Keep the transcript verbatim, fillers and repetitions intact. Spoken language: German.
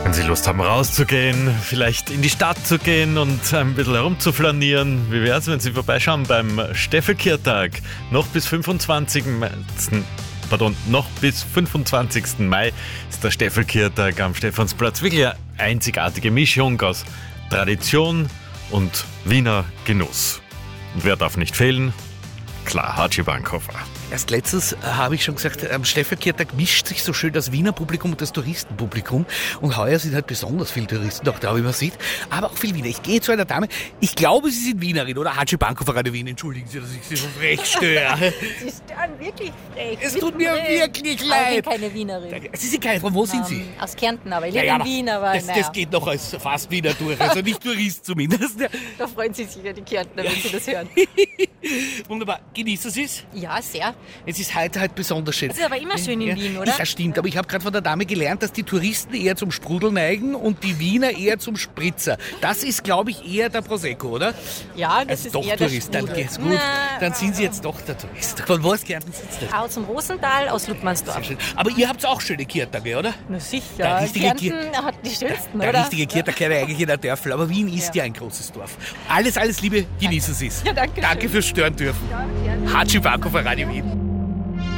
Wenn Sie Lust haben rauszugehen, vielleicht in die Stadt zu gehen und ein bisschen herumzuflanieren, wie wäre es, wenn Sie vorbeischauen beim Steffelkirtag? Noch bis fünfundzwanzigsten Pardon, noch bis fünfundzwanzigsten Mai ist der Steffelkirtag am Stephansplatz. Wirklich eine einzigartige Mischung aus Tradition und Wiener Genuss. Und wer darf nicht fehlen? Klar, Hatschi Bankhofer. Erst letztens habe ich schon gesagt, am Steffelkirtag mischt sich so schön das Wiener Publikum und das Touristenpublikum. Und heuer sind halt besonders viele Touristen auch da, wie man sieht. Aber auch viel Wiener. Ich gehe zu einer Dame, ich glaube, Sie sind Wienerin, oder? Hatschi Bankhofer Radio Wien. Entschuldigen Sie, dass ich Sie so frech störe. Sie stören wirklich frech. Es tut mir wirklich Ich leid. bin keine Wienerin. Sie sind keine, von wo sind Sie? Ähm, aus Kärnten, aber ich lebe Ja, ja, in Wien, aber das, naja, das geht noch als fast Wiener durch, also nicht Tourist zumindest. da freuen sich sicher die Kärntner, wenn sie das hören. Wunderbar. Genießen Sie es? Ja, sehr. Es ist heute halt besonders schön. Es ist aber immer schön in Wien, oder? Ja, stimmt. Aber ich habe gerade von der Dame gelernt, dass die Touristen eher zum Sprudel neigen und die Wiener eher zum Spritzer. Das ist, glaube ich, eher der Prosecco, oder? Ja, das Also ist doch eher Tourist, der dann Sprudel. geht's gut. Na, Dann sind Sie jetzt doch der Tourist. Von wo aus Kärnten sind Sie denn? Aus dem Rosental, aus Ludmannsdorf. Sehr schön. Aber ihr habt auch schöne Kirtage, oder? Na sicher, Der richtige Kärnten hat die schönsten, Der oder? richtige Kirtag käme eigentlich in der Dörfel, aber Wien ist ja. ja ein großes Dorf. Alles, alles Liebe, genießen Sie es. Ja, danke Danke schön. fürs Stören dürfen. Ja, gerne. Hatschi Bankhofer Radio Wien.